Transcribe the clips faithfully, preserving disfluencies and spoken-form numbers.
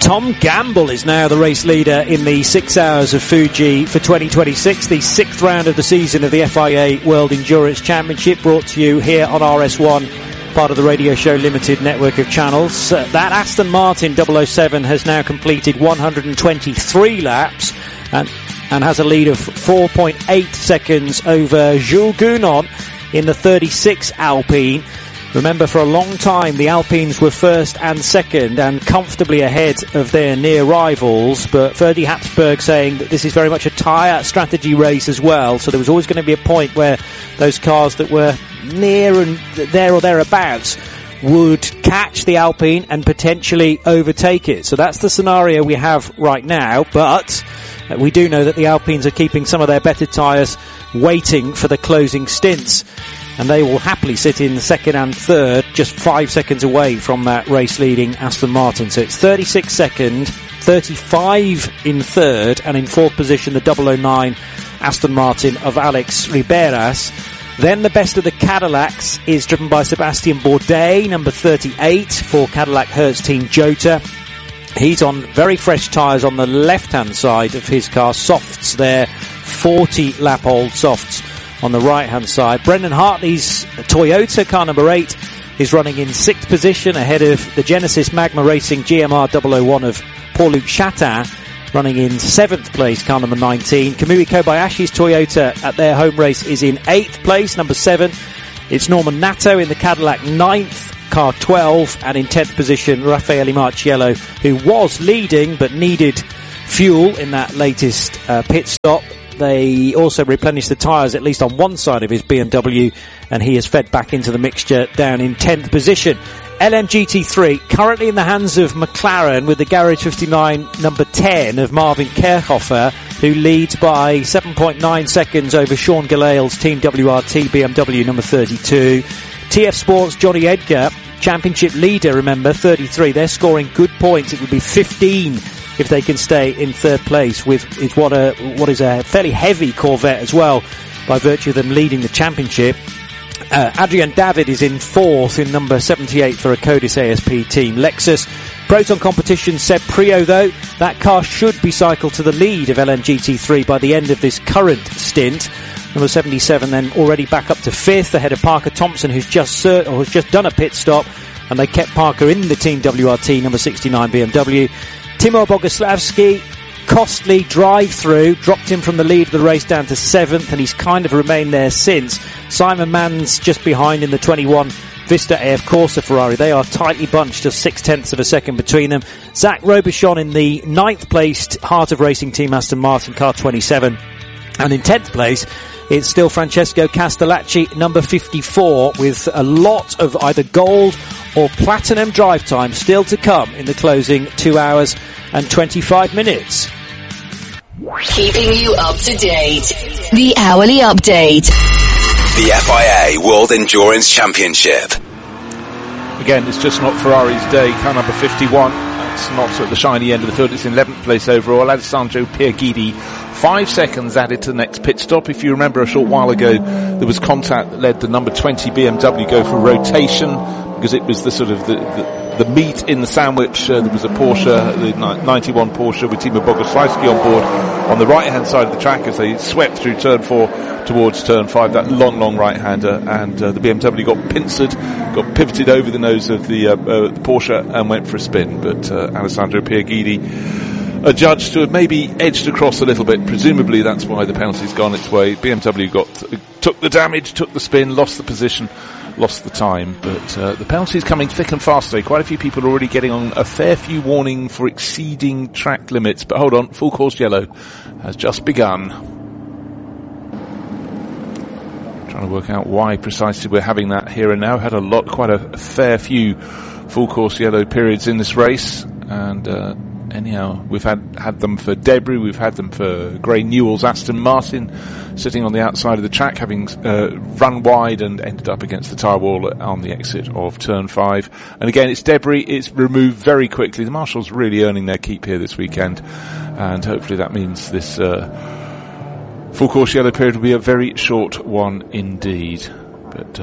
Tom Gamble is now the race leader in the six hours of Fuji for twenty twenty-six, the sixth round of the season of the F I A World Endurance Championship, brought to you here on R S one, part of the Radio Show Limited network of channels. Uh, that Aston Martin double oh seven has now completed one hundred twenty-three laps and, and has a lead of four point eight seconds over Jules Gounon in the thirty-six Alpine. Remember, for a long time, the Alpines were first and second and comfortably ahead of their near rivals, but Ferdy Habsburg saying that this is very much a tyre strategy race as well, so there was always going to be a point where those cars that were near and there or thereabouts would catch the Alpine and potentially overtake it. So that's the scenario we have right now, but we do know that the Alpines are keeping some of their better tyres waiting for the closing stints, and they will happily sit in second and third, just five seconds away from that race-leading Aston Martin. So it's thirty-six second, thirty-five in third, and in fourth position the double oh nine Aston Martin of Alex Riberas. Then the best of the Cadillacs is driven by Sebastian Bourdais, number thirty-eight for Cadillac Hertz Team Jota. He's on very fresh tyres on the left-hand side of his car, softs there, forty lap old softs on the right-hand side. Brendan Hartley's Toyota car number eight is running in sixth position ahead of the Genesis Magma Racing G M R double oh one of Paul-Luc Chatin, running in seventh place, car number nineteen. Kamui Kobayashi's Toyota at their home race is in eighth place, number seven. It's Norman Nato in the Cadillac ninth, car twelve, and in tenth position Raffaele Marciello, who was leading but needed fuel in that latest uh, pit stop. They also replenished the tyres at least on one side of his B M W, and he has fed back into the mixture down in tenth position. L M G T three currently in the hands of McLaren with the Garage fifty-nine number ten of Marvin Kerchhofer, who leads by seven point nine seconds over Sean Galeale's Team W R T B M W number thirty-two. T F Sports Johnny Edgar, championship leader, remember, thirty-three. They're scoring good points. It would be fifteen if they can stay in third place with is what a what is a fairly heavy Corvette as well, by virtue of them leading the championship. Uh, Adrian David is in fourth in number seventy-eight for a Codis A S P team. Lexus Proton Competition Seb Prio, though, that car should be cycled to the lead of L M G T three by the end of this current stint. Number seventy-seven then already back up to fifth ahead of Parker Thompson, who's just cert- or has just done a pit stop, and they kept Parker in the Team W R T number sixty-nine B M W. Timo Boguslavski, costly drive-through, dropped him from the lead of the race down to seventh, and he's kind of remained there since. Simon Mann's just behind in the twenty-one Vista A F Corsa Ferrari. They are tightly bunched, just six-tenths of a second between them. Zach Robichon in the ninth-placed Heart of Racing Team Aston Martin car twenty-seven. And in tenth place, it's still Francesco Castellacci, number fifty-four, with a lot of either gold or platinum drive time still to come in the closing two hours and twenty-five minutes. Keeping you up to date. The Hourly Update. The F I A World Endurance Championship. Again, it's just not Ferrari's day. Car number fifty-one. It's not at the shiny end of the field. It's in eleventh place overall. Alessandro Pierguidi, five seconds added to the next pit stop. If you remember, a short while ago, there was contact that led the number twenty B M W go for rotation, because it was the sort of the, the, the meat in the sandwich. Uh, there was a Porsche, the ninety-one Porsche with Timo Boguslavski on board on the right-hand side of the track as they swept through turn four towards turn five, that long, long right-hander, and uh, the B M W got pincered, got pivoted over the nose of the, uh, uh, the Porsche and went for a spin. But uh, Alessandro Pierguidi, adjudged to have maybe edged across a little bit. Presumably that's why the penalty's gone its way. B M W got took the damage, took the spin, lost the position, lost the time, but uh, the penalty's coming thick and fast today. Quite a few people are already getting on a fair few warning for exceeding track limits. But hold on, full course yellow has just begun. Trying to work out why precisely we're having that here and now. Had a lot, quite a, a fair few full course yellow periods in this race, and uh, anyhow, we've had, had them for Debris, we've had them for Gray Newell's Aston Martin, sitting on the outside of the track, having uh, run wide and ended up against the tyre wall on the exit of turn five. And again, it's Debris, it's removed very quickly. The Marshals really earning their keep here this weekend, and hopefully that means this uh, full course yellow period will be a very short one indeed. But uh,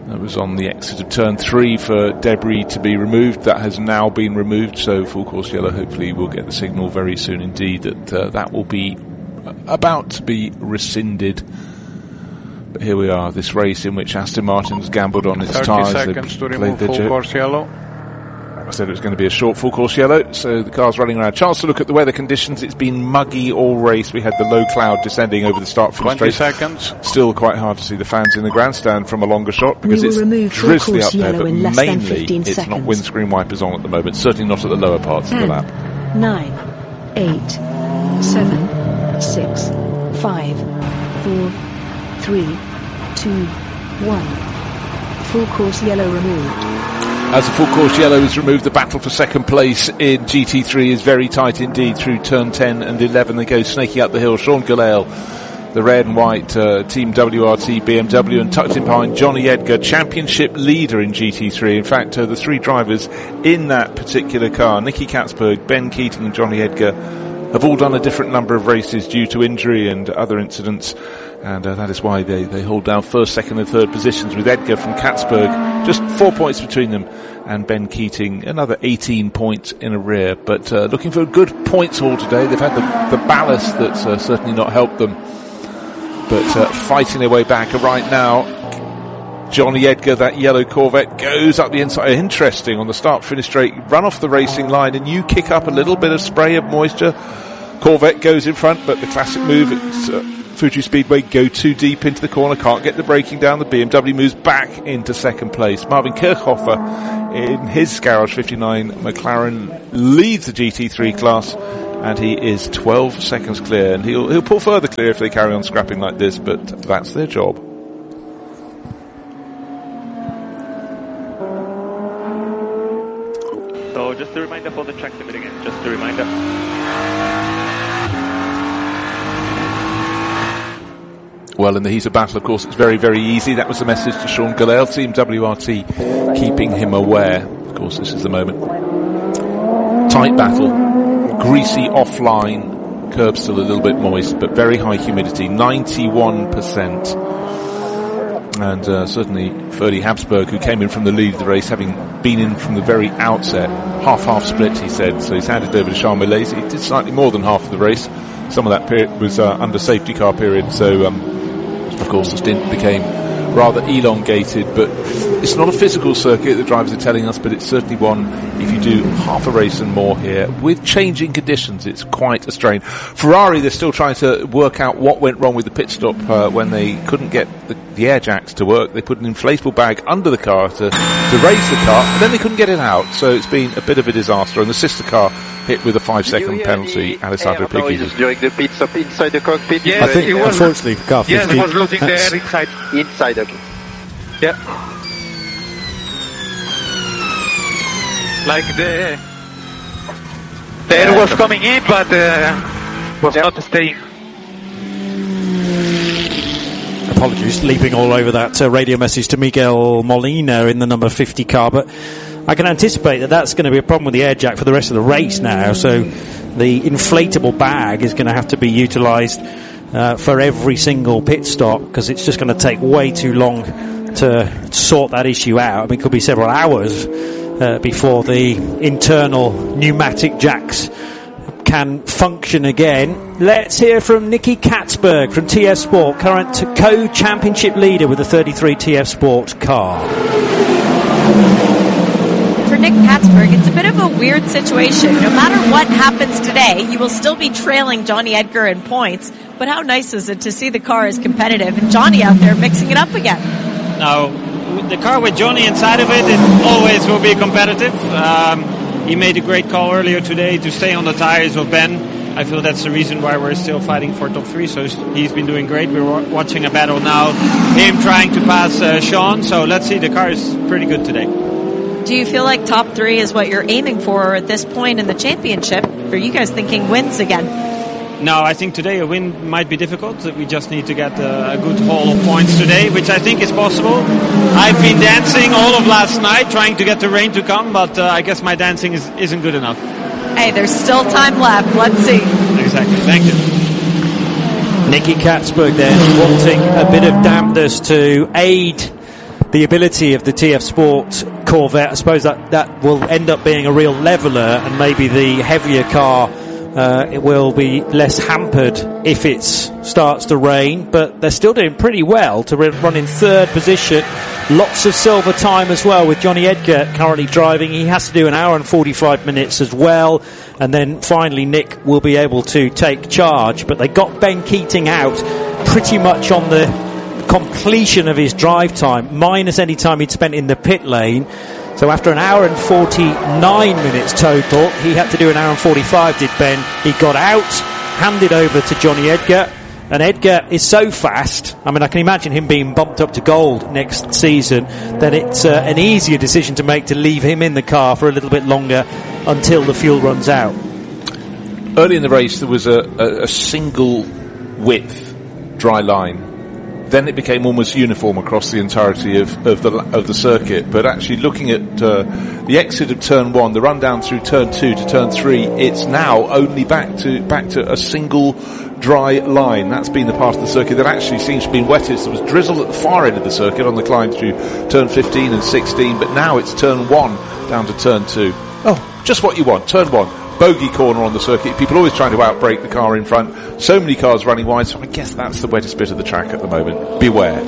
That was on the exit of turn three for debris to be removed. That has now been removed, so full course yellow. Hopefully we'll get the signal very soon indeed that uh, that will be about to be rescinded. But here we are, this race in which Aston Martin's gambled on its tyres. thirty seconds to remove full jo- course yellow. I said it was going to be a short full course yellow, so the car's running around. Chance to look at the weather conditions. It's been muggy all race. We had the low cloud descending over the start from twenty straight. seconds. Still quite hard to see the fans in the grandstand from a longer shot because we will it's drizzly up there, but mainly it's seconds. not windscreen wipers on at the moment. Certainly not at the lower parts Ten, of the lap. Nine, eight, seven, six, five, four, three, two, one. Full course yellow removed. As the full course yellow is removed, the battle for second place in G T three is very tight indeed through turn ten and eleven. They go snaking up the hill. Sean Gallale, the red and white uh, Team W R T B M W, and tucked in behind Johnny Edgar, championship leader in G T three. In fact, uh, the three drivers in that particular car, Nicky Katzberg, Ben Keating and Johnny Edgar, have all done a different number of races due to injury and other incidents. And uh, that is why they, they hold down first, second and third positions, with Edgar from Katzberg just four points between them, and Ben Keating another eighteen points in a rear. But uh, looking for a good points haul today. They've had the, the ballast that's uh, certainly not helped them, but uh, fighting their way back. And right now, Johnny Edgar, that yellow Corvette, goes up the inside. Interesting, on the start-finish straight, run off the racing line and you kick up a little bit of spray of moisture. Corvette goes in front, but the classic move, it's uh, Fuji Speedway, go too deep into the corner, can't get the braking down. The B M W moves back into second place. Marvin Kirchhofer in his Garage fifty-nine McLaren leads the G T three class, and he is twelve seconds clear, and he'll, he'll pull further clear if they carry on scrapping like this, but that's their job. So just a reminder for the track limit again, just a reminder. Well, in the heat of battle, of course, it's very, very easy. That was the message to Sean Gallale, Team W R T, keeping him aware. Of course, this is the moment. Tight battle, greasy offline, curb still a little bit moist, but very high humidity, ninety-one percent. And uh, certainly Ferdy Habsburg, who came in from the lead of the race, having been in from the very outset, half-half split, he said. So he's handed over to Charles Millet. He did slightly more than half of the race. Some of that period was uh, under safety car period, so um, of course the stint became rather elongated, but it's not a physical circuit, the drivers are telling us, but it's certainly one, if you do half a race and more here, with changing conditions, it's quite a strain. Ferrari, they're still trying to work out what went wrong with the pit stop uh, when they couldn't get the, the air jacks to work. They put an inflatable bag under the car to, to raise the car, and then they couldn't get it out, so it's been a bit of a disaster, and the sister car hit with a five-second penalty, Alessandro Piquet. During the pit stop inside the cockpit. Yeah, I think, unfortunately, for car yeah, fifty, he was losing the air inside. Inside, okay. Yeah. Like the the air was coming in, but uh, was yeah. not staying. Apologies, leaping all over that uh, radio message to Miguel Molina in the number fifty car, but I can anticipate that that's going to be a problem with the air jack for the rest of the race now, so the inflatable bag is going to have to be utilised uh, for every single pit stop, because it's just going to take way too long to sort that issue out. I mean, it could be several hours uh, before the internal pneumatic jacks can function again. Let's hear from Nicky Katzberg from T F Sport, current co-championship leader with the thirty-three T F Sport car. For Nick Katzberg, it's a bit of a weird situation. No matter what happens today, you will still be trailing Johnny Edgar in points, but how nice is it to see the car is competitive and Johnny out there mixing it up again? Now, the car with Johnny inside of it, it always will be competitive. Um, he made a great call earlier today to stay on the tires of Ben. I feel that's the reason why we're still fighting for top three, so he's been doing great. We're watching a battle now, him trying to pass uh, Sean, so let's see, the car is pretty good today. Do you feel like top three is what you're aiming for at this point in the championship? Or are you guys thinking wins again? No, I think today a win might be difficult. We just need to get a, a good haul of points today, which I think is possible. I've been dancing all of last night trying to get the rain to come, but uh, I guess my dancing is, isn't good enough. Hey, there's still time left. Let's see. Exactly. Thank you. Nicky Katzberg then wanting a bit of dampness to aid the ability of the T F Sport Corvette. I suppose that, that will end up being a real leveller, and maybe the heavier car uh, it will be less hampered if it starts to rain, but they're still doing pretty well to run in third position. Lots of silver time as well, with Johnny Edgar currently driving. He has to do an hour and forty-five minutes as well, and then finally Nick will be able to take charge. But they got Ben Keating out pretty much on the completion of his drive time, minus any time he'd spent in the pit lane. So after an hour and forty-nine minutes total, he had to do an hour and forty-five, did Ben. He got out, handed over to Johnny Edgar, and Edgar is so fast. I mean, I can imagine him being bumped up to gold next season, that it's uh, an easier decision to make to leave him in the car for a little bit longer until the fuel runs out. Early in the race, there was a, a, a single width dry line. Then it became almost uniform across the entirety of, of the of the circuit. But actually, looking at uh, the exit of turn one, the run down through turn two to turn three, it's now only back to back to a single dry line. That's been the part of the circuit that actually seems to be wettest. There was drizzle at the far end of the circuit on the climb through turn fifteen and sixteen, but now it's turn one down to turn two. Oh, just what you want. Turn one. Bogey corner on the circuit. People always trying to outbrake the car in front. So many cars running wide, so I guess that's the wettest bit of the track at the moment. Beware.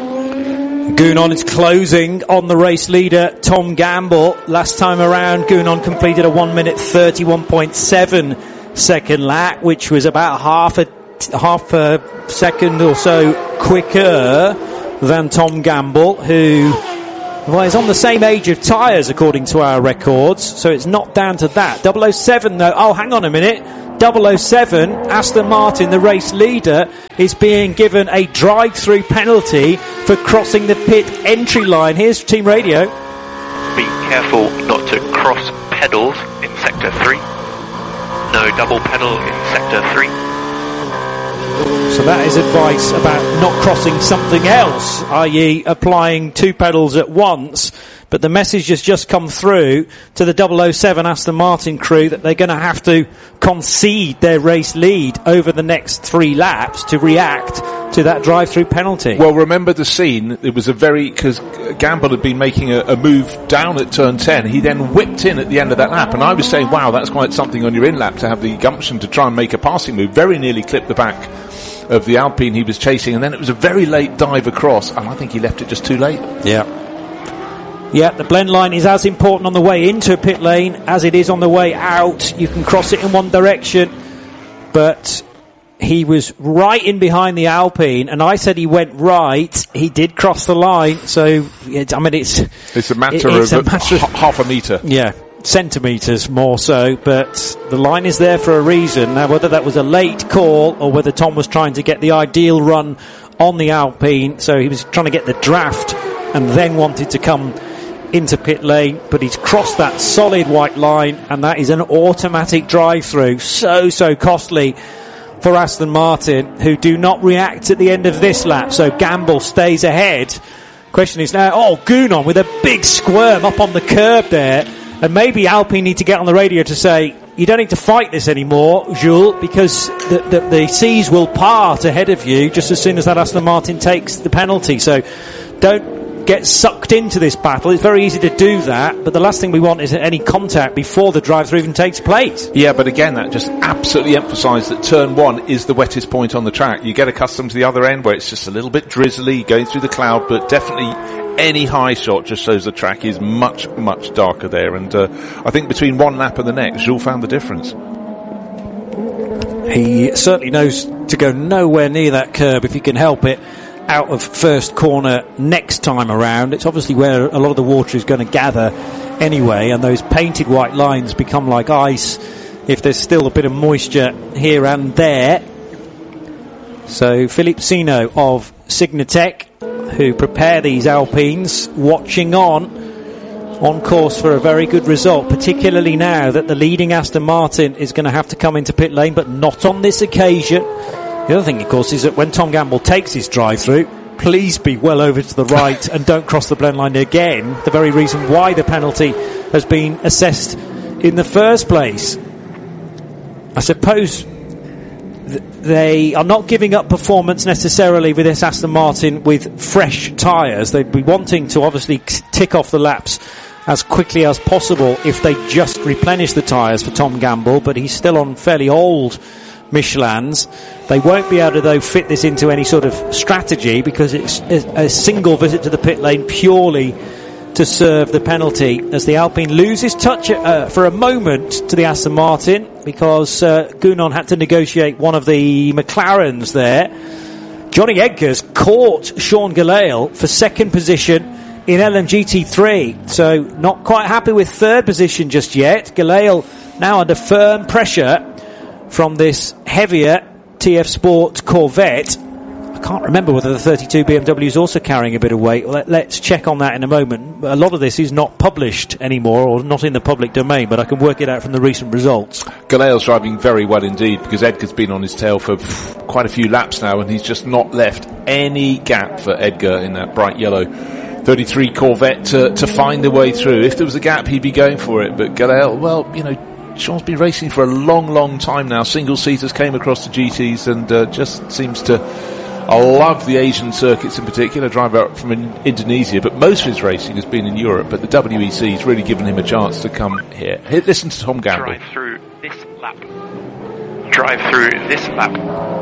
Gounon is closing on the race leader, Tom Gamble. Last time around, Gounon completed a one minute thirty-one point seven second lap, which was about half a, half a second or so quicker than Tom Gamble, who... well, he's on the same age of tyres according to our records, so it's not down to that. double oh seven though, oh hang on a minute, double oh seven, Aston Martin, the race leader, is being given a drive-through penalty for crossing the pit entry line. Here's Team Radio. Be careful not to cross pedals in sector three. No double pedal in sector three. So that is advice about not crossing something else, that is applying two pedals at once. But the message has just come through to the double oh seven Aston Martin crew that they're going to have to concede their race lead over the next three laps to react to that drive-through penalty. Well, remember the scene. It was a very... because Gamble had been making a, a move down at turn ten. He then whipped in at the end of that lap. And I was saying, wow, that's quite something on your in-lap to have the gumption to try and make a passing move. Very nearly clipped the back of the Alpine he was chasing, and then it was a very late dive across, and I think he left it just too late. Yeah. Yeah, the blend line is as important on the way into pit lane as it is on the way out. You can cross it in one direction, but he was right in behind the Alpine, and I said he went right. He did cross the line, so it, I mean it's it's a matter it, it's of a matter h- half a metre. Yeah. Centimetres more so, but the line is there for a reason. Now, whether that was a late call or whether Tom was trying to get the ideal run on the Alpine, so he was trying to get the draft and then wanted to come into pit lane, but he's crossed that solid white line, and that is an automatic drive-through. So, so costly for Aston Martin, who do not react at the end of this lap, so Gamble stays ahead. Question is now, oh, Gounon with a big squirm up on the curb there. And maybe Alpine need to get on the radio to say, you don't need to fight this anymore, Jules, because the, the, the seas will part ahead of you just as soon as that Aston Martin takes the penalty. So don't get sucked into this battle. It's very easy to do that, but the last thing we want is any contact before the drive-through even takes place. Yeah, but again, that just absolutely emphasised that turn one is the wettest point on the track. You get accustomed to the other end where it's just a little bit drizzly, going through the cloud, but definitely any high shot just shows the track is much, much darker there. And uh, I think between one lap and the next, Jules found the difference. He certainly knows to go nowhere near that curb if he can help it out of first corner next time around. It's obviously where a lot of the water is going to gather anyway, and those painted white lines become like ice if there's still a bit of moisture here and there. So Philippe Sino of Signatech, who prepare these Alpines, watching on, on course for a very good result, particularly now that the leading Aston Martin is going to have to come into pit lane, but not on this occasion. The other thing, of course, is that when Tom Gamble takes his drive-through, please be well over to the right and don't cross the blend line again, the very reason why the penalty has been assessed in the first place. I suppose th- they are not giving up performance necessarily with this Aston Martin with fresh tyres. They'd be wanting to obviously tick off the laps as quickly as possible if they just replenish the tyres for Tom Gamble, but he's still on fairly old Michelins. They won't be able to, though, fit this into any sort of strategy because it's a single visit to the pit lane purely to serve the penalty as the Alpine loses touch uh, for a moment to the Aston Martin because uh, Gounon had to negotiate one of the McLarens there. Johnny Edgar's caught Sean Gelael for second position in L M G T three, so not quite happy with third position just yet. Gelael now under firm pressure from this heavier T F Sport Corvette. I can't remember whether the thirty-two B M W is also carrying a bit of weight. Let, let's check on that in a moment. A lot of this is not published anymore or not in the public domain, but I can work it out from the recent results. Galael's driving very well indeed because Edgar's been on his tail for pff, quite a few laps now and he's just not left any gap for Edgar in that bright yellow thirty-three Corvette to, to find a way through. If there was a gap, he'd be going for it. But Gelael, well, you know, Sean's been racing for a long, long time now. Single-seaters came across the G Ts and uh, just seems to love the Asian circuits in particular. Driver up from in Indonesia, but most of his racing has been in Europe. But the W E C has really given him a chance to come here. Here, listen to Tom Gamble. Drive through this lap. Drive through this lap.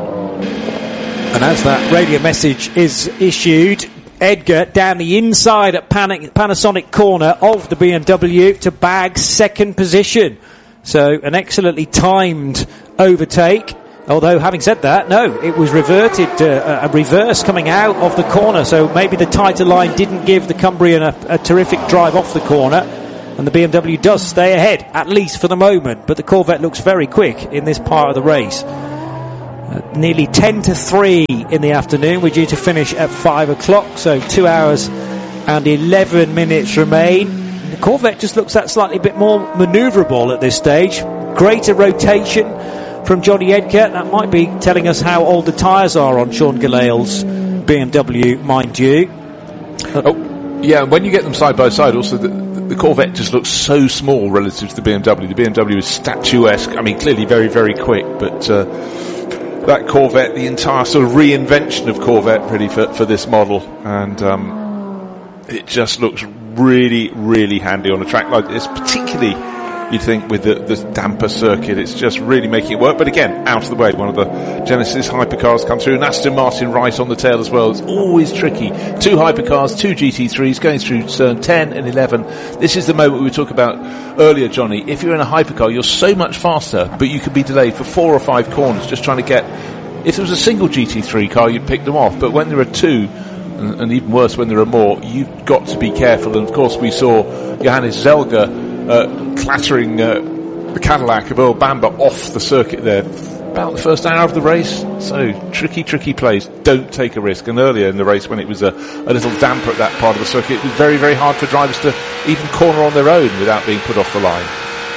And as that radio message is issued, Edgar down the inside at Pan- Panasonic corner of the B M W to bag second position. So an excellently timed overtake. Although, having said that, no, it was reverted, uh, a reverse coming out of the corner. So maybe the tighter line didn't give the Cumbrian a, a terrific drive off the corner. And the B M W does stay ahead, at least for the moment. But the Corvette looks very quick in this part of the race. Uh, nearly ten to three in the afternoon. We're due to finish at five o'clock, so two hours and eleven minutes remain. The Corvette just looks that slightly bit more manoeuvrable at this stage. Greater rotation from Johnny Edgar. That might be telling us how old the tyres are on Sean Gelael's B M W, mind you. Uh, oh, yeah, when you get them side by side, also the, the Corvette just looks so small relative to the B M W. The B M W is statuesque. I mean, clearly very, very quick, but uh, that Corvette, the entire sort of reinvention of Corvette really for, for this model, and um, it just looks really, really handy on a track like this, particularly you'd think with the, the damper circuit. It's just really making it work. But again, out of the way, one of the Genesis hypercars come through, and Aston Martin right on the tail as well. It's always tricky. Two hypercars, two G T threes going through turn ten and eleven. This is the moment we were talking about earlier, Johnny. If you're in a hypercar, you're so much faster, but you could be delayed for four or five corners just trying to get... If there was a single G T three car, you'd pick them off. But when there are two, and, and even worse when there are more, you've got to be careful. And of course we saw Johannes Zelger Uh, clattering uh, the Cadillac of Earl Bamber off the circuit there about the first hour of the race. So tricky, tricky place. Don't take a risk. And earlier in the race, when it was a, a little damper at that part of the circuit, it was very, very hard for drivers to even corner on their own without being put off the line.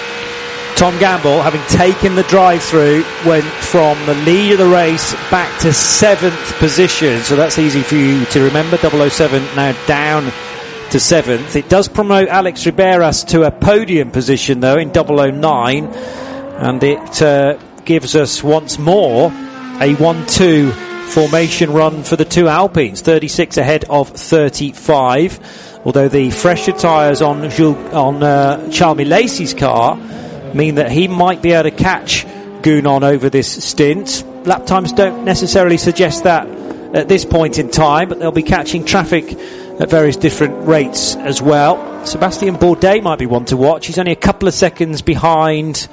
Tom Gamble, having taken the drive-through, went from the lead of the race back to seventh position. So that's easy for you to remember. double oh seven now down to seventh. It does promote Alex Riberas to a podium position though in double oh nine, and it uh, gives us once more a one two formation run for the two Alpines, thirty-six ahead of thirty-five, although the fresher tyres on Jules, on uh, Charles Milesi's car mean that he might be able to catch Gounon over this stint. Lap times don't necessarily suggest that at this point in time, but they'll be catching traffic at various different rates as well. Sebastian Bourdais might be one to watch. He's only a couple of seconds behind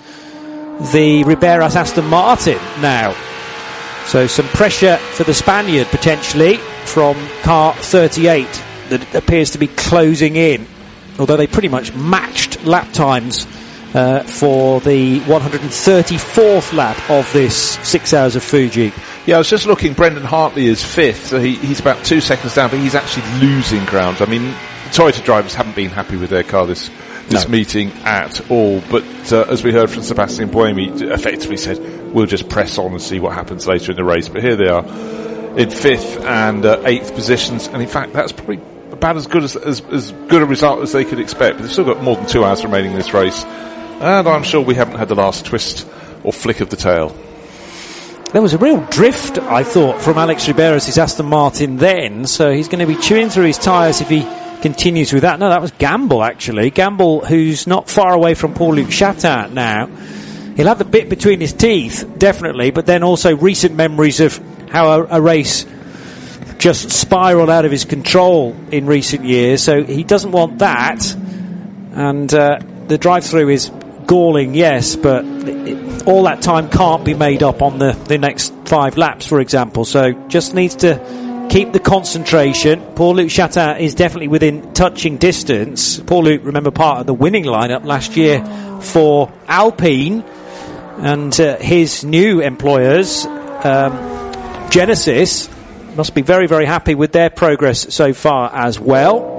the Riberas Aston Martin now. So some pressure for the Spaniard potentially from car thirty-eight that appears to be closing in, although they pretty much matched lap times uh, for the one hundred thirty-fourth lap of this six hours of Fuji. Yeah, I was just looking. Brendan Hartley is fifth, so he, he's about two seconds down, but he's actually losing ground. I mean, Toyota drivers haven't been happy with their car this this no. meeting at all. But uh, as we heard from Sebastian Buemi, effectively said, we'll just press on and see what happens later in the race. But here they are in fifth and uh, eighth positions, and in fact, that's probably about as good as, as as good a result as they could expect. But they've still got more than two hours remaining in this race, and I'm sure we haven't had the last twist or flick of the tail. there was a real drift, I thought, from Alex Riberas' Aston Martin then, so he's going to be chewing through his tyres if he continues with that. No, that was Gamble, actually. Gamble, who's not far away from Paul-Luc Chatin now. He'll have the bit between his teeth, definitely, but then also recent memories of how a, a race just spiraled out of his control in recent years, so he doesn't want that. And uh, the drive-through is galling, yes, but it, all that time can't be made up on the, the next five laps, for example, so just needs to keep the concentration. Paul-Luc Chatin is definitely within touching distance. Paul-Luc, remember, part of the winning lineup last year for Alpine, and uh, his new employers, um, Genesis, must be very, very happy with their progress so far as well.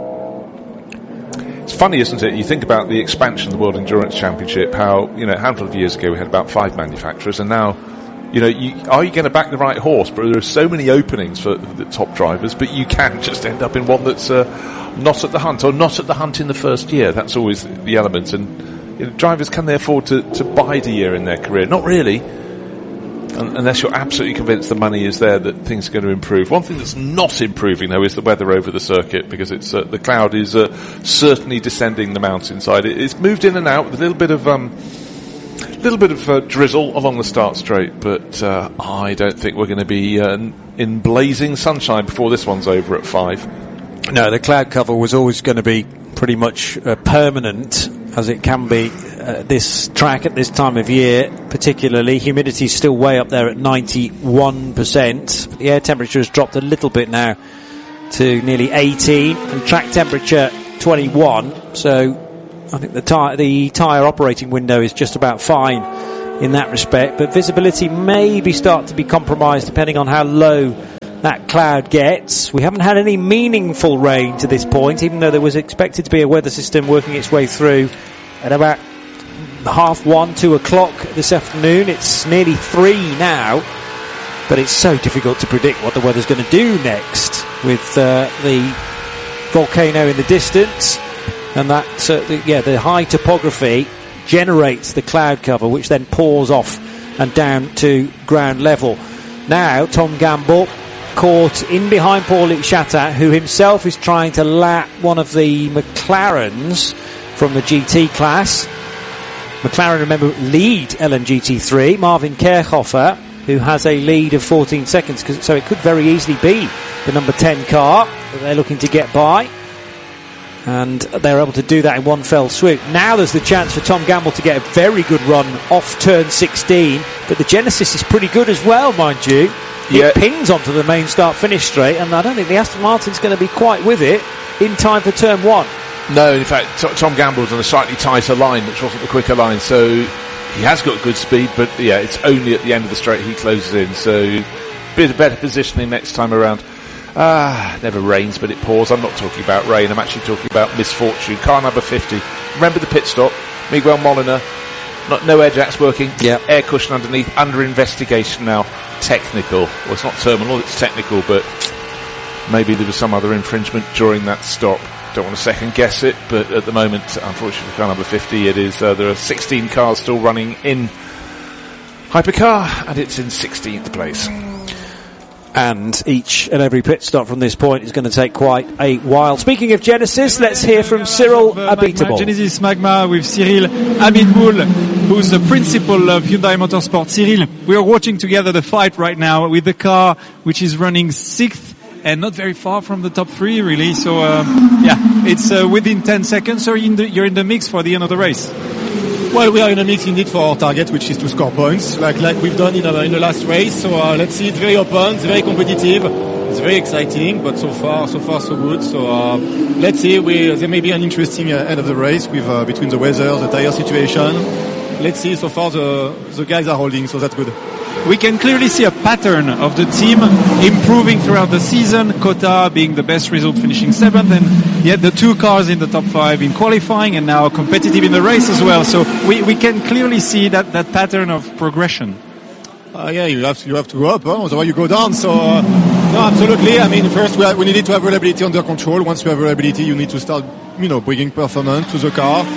It's funny, isn't it? You think about the expansion of the World Endurance Championship, how, you know, a handful of years ago we had about five manufacturers, and now, you know, you, are you going to back the right horse? But there are so many openings for the top drivers, but you can just end up in one that's uh, not at the hunt, or not at the hunt in the first year. That's always the element. And you know, drivers, can they afford to, to bide a year in their career? Not really. Unless you're absolutely convinced the money is there that things are going to improve. One thing that's not improving, though, is the weather over the circuit, because it's uh, the cloud is uh, certainly descending the mountainside. It, it's moved in and out with a little bit of um, little bit of uh, drizzle along the start straight, but uh, I don't think we're going to be uh, in blazing sunshine before this one's over at five. No, the cloud cover was always going to be pretty much uh, permanent, as it can be uh, this track at this time of year, particularly. Humidity is still way up there at ninety-one percent. The air temperature has dropped a little bit now to nearly eighteen, and track temperature twenty-one, so I think the tyre the tyre operating window is just about fine in that respect, but visibility maybe start to be compromised depending on how low that cloud gets. We haven't had any meaningful rain to this point, even though there was expected to be a weather system working its way through at about half one, two o'clock this afternoon. It's nearly three now, but it's so difficult to predict what the weather's going to do next with uh, the volcano in the distance, and that uh, the, yeah, the high topography generates the cloud cover, which then pours off and down to ground level. Now Tom Gamble caught in behind Paul-Luc Chatin, who himself is trying to lap one of the McLarens from the G T class. McLaren, remember, lead L M G T three. Marvin Kerchhofer, who has a lead of fourteen seconds, so it could very easily be the number ten car that they're looking to get by. And they're able to do that in one fell swoop. Now there's the chance for Tom Gamble to get a very good run off turn sixteen, but the Genesis is pretty good as well, mind you. Yeah. It pings onto the main start-finish straight, and I don't think the Aston Martin's going to be quite with it in time for turn one. No, in fact, T- Tom Gamble's on a slightly tighter line, which wasn't the quicker line, so he has got good speed, but yeah, it's only at the end of the straight he closes in, so a bit of better positioning next time around. Ah, never rains, but it pours. I'm not talking about rain, I'm actually talking about misfortune. Car number fifty. Remember the pit stop? Miguel Molina. Not, no air jacks working. Yep. Air cushion underneath. Under investigation now. Technical. Well, it's not terminal, it's technical, but maybe there was some other infringement during that stop. Don't want to second guess it, but at the moment, unfortunately, car number fifty, it is, uh, there are sixteen cars still running in Hypercar, and it's in sixteenth place. And each and every pit stop from this point is going to take quite a while. Speaking of Genesis, let's hear from Cyril Abiteboul. Genesis Magma with Cyril Abiteboul, who's the principal of Hyundai Motorsport. Cyril, we are watching together the fight right now with the car which is running sixth and not very far from the top three, really. So, um, yeah, it's uh, within ten seconds. So you're in, the, you're in the mix for the end of the race. Well, we are in a mix indeed for our target, which is to score points, like like we've done in, uh, in the last race. So uh, let's see, it's very open, it's very competitive, it's very exciting, but so far, so far, so good. So uh, let's see, we, there may be an interesting uh, end of the race with uh, between the weather, the tire situation. Let's see, so far the the guys are holding, so that's good. We can clearly see a pattern of the team improving throughout the season. Kota being the best result, finishing seventh, and yet the two cars in the top five in qualifying and now competitive in the race as well. So we, we can clearly see that, that pattern of progression. Uh, yeah, you have to, you have to go up, huh? Otherwise you go down. So uh, no, absolutely. I mean, first we, have, we needed to have reliability under control. Once you have reliability, you need to start, you know, bringing performance to the car.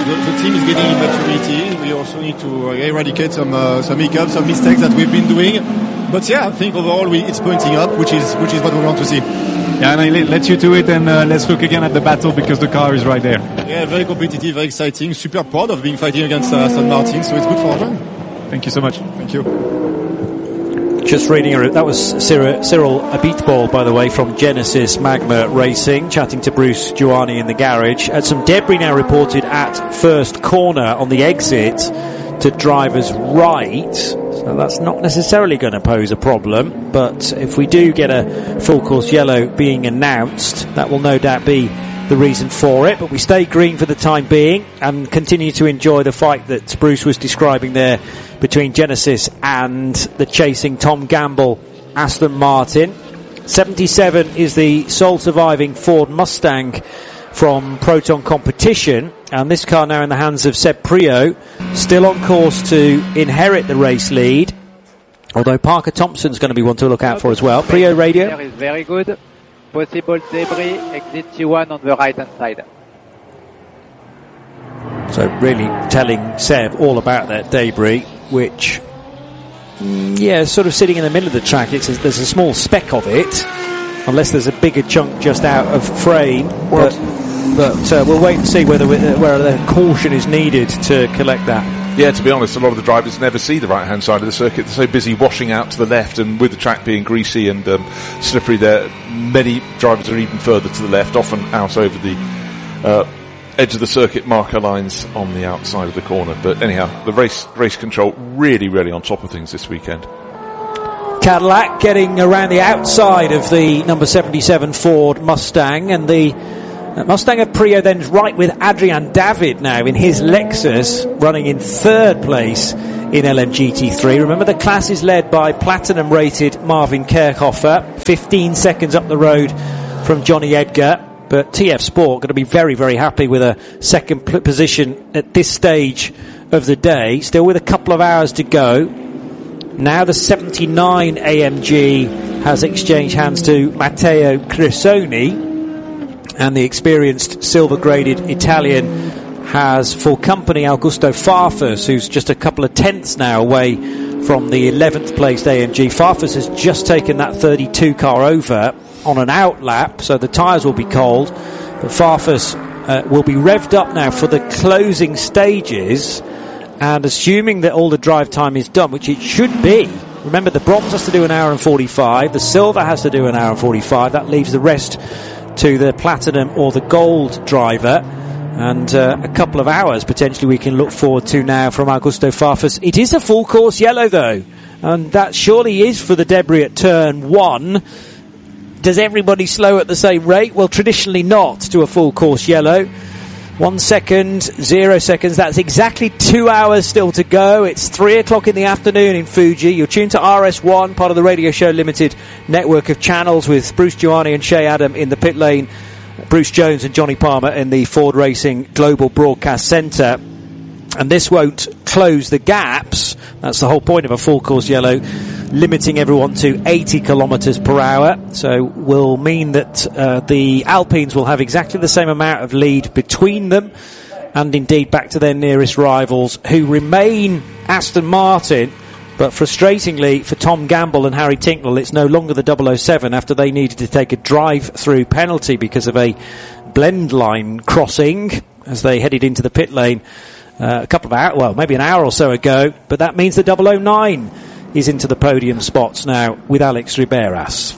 the, the team is getting in maturity. We also need to uh, eradicate some uh, some hiccups, some mistakes that we've been doing. But yeah, I think overall we, it's pointing up, which is which is what we want to see. Yeah, and I let you do it, and uh, let's look again at the battle because the car is right there. Yeah, very competitive, very exciting. Super proud of being fighting against uh, Aston Martin, so it's good for them. Thank you so much. Thank you. Just reading a, that was Cyril, Cyril Abitbol, by the way, from Genesis Magma Racing, chatting to Bruce Giuani in the garage. Uh, some debris now reported at first corner on the exit to driver's right. So that's not necessarily going to pose a problem, but if we do get a full course yellow being announced, that will no doubt be the reason for it. But we stay green for the time being and continue to enjoy the fight that Bruce was describing there between Genesis and the chasing Tom Gamble Aston Martin. seventy-seven is the sole surviving Ford Mustang from Proton Competition, and this car now in the hands of Seb Priaulx, still on course to inherit the race lead, although Parker Thompson's going to be one to look out for as well. Priaulx radio. There is very good. Possible debris, exit T one on the right hand side. So really telling Seb all about that debris, which, mm, yeah, sort of sitting in the middle of the track. It's a, there's a small speck of it, unless there's a bigger chunk just out of frame. But, but uh, we'll wait and see whether we, uh, where the caution is needed to collect that. Yeah, to be honest, a lot of the drivers never see the right-hand side of the circuit. They're so busy washing out to the left, and with the track being greasy and um, slippery there, many drivers are even further to the left, often out over the uh, edge of the circuit marker lines on the outside of the corner. But anyhow, the race race control really, really on top of things this weekend. Cadillac getting around the outside of the number seventy-seven Ford Mustang, and the uh, Mustang of Priaulx then right with Adrian David now in his Lexus, running in third place in L M G T three. Remember, the class is led by platinum rated Marvin Kerkhofer, fifteen seconds up the road from Johnny Edgar. But T F Sport going to be very, very happy with a second pl- position at this stage of the day. Still with a couple of hours to go. Now the seventy-nine A M G has exchanged hands to Matteo Cresoni, and the experienced silver-graded Italian has for company Augusto Farfus, who's just a couple of tenths now away from the eleventh placed A M G. Farfus has just taken that thirty-two car over on an out lap, so the tyres will be cold, but Farfus uh, will be revved up now for the closing stages, and assuming that all the drive time is done, which it should be. Remember, the bronze has to do an hour and forty-five, the silver has to do an hour and forty-five, that leaves the rest to the platinum or the gold driver, and uh, a couple of hours potentially we can look forward to now from Augusto Farfus. It is a full course yellow though, and that surely is for the debris at turn one. Does everybody slow at the same rate? Well, traditionally not to a full course yellow. One second, zero seconds. That's exactly two hours still to go. It's three o'clock in the afternoon in Fuji. You're tuned to R S one, part of the Radio Show Limited network of channels, with Bruce Giuani and Shea Adam in the pit lane, Bruce Jones and Johnny Palmer in the Ford Racing Global Broadcast Centre. And this won't close the gaps. That's the whole point of a full course yellow, limiting everyone to eighty kilometres per hour. So will mean that uh, the Alpines will have exactly the same amount of lead between them, and indeed back to their nearest rivals, who remain Aston Martin. But frustratingly for Tom Gamble and Harry Tincknell, it's no longer the double oh seven after they needed to take a drive-through penalty because of a blend line crossing as they headed into the pit lane uh, a couple of hours, well, maybe an hour or so ago. But that means the double oh nine is into the podium spots now with Alex Riberas.